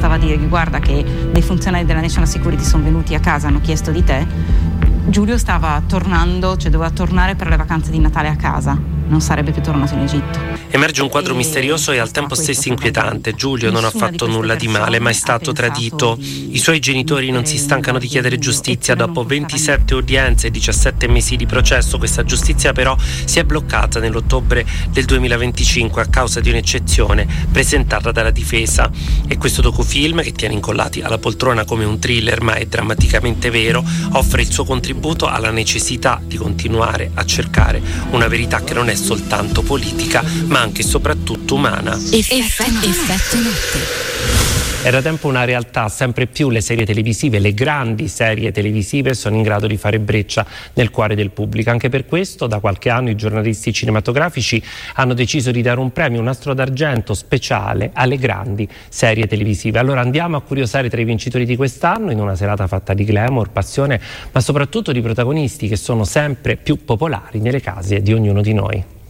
bastava dire guarda che dei funzionari della National Security sono venuti a casa, hanno chiesto di te, Giulio stava tornando, cioè doveva tornare per le vacanze di Natale a casa, non sarebbe più tornato in Egitto. Emerge un quadro misterioso e al tempo stesso inquietante. Giulio non ha fatto nulla di male, ma è stato tradito. I suoi genitori non si stancano di chiedere giustizia. Dopo 27 udienze e 17 mesi di processo, questa giustizia però si è bloccata nell'ottobre del 2025 a causa di un'eccezione presentata dalla difesa. E questo docufilm, che tiene incollati alla poltrona come un thriller ma è drammaticamente vero, offre il suo contributo alla necessità di continuare a cercare una verità che non è soltanto politica ma anche e soprattutto umana. Effetto notte. È da tempo una realtà, sempre più le serie televisive, le grandi serie televisive sono in grado di fare breccia nel cuore del pubblico. Anche per questo da qualche anno i giornalisti cinematografici hanno deciso di dare un premio, un nastro d'argento speciale alle grandi serie televisive. Allora andiamo a curiosare tra i vincitori di quest'anno in una serata fatta di glamour, passione, ma soprattutto di protagonisti che sono sempre più popolari nelle case di ognuno di noi.